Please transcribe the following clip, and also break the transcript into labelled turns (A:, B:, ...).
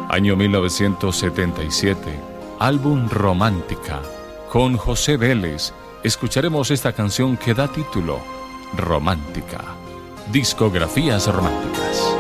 A: Año 1977, álbum Romántica. Con José Vélez escucharemos esta canción que da título Romántica. Discografías románticas.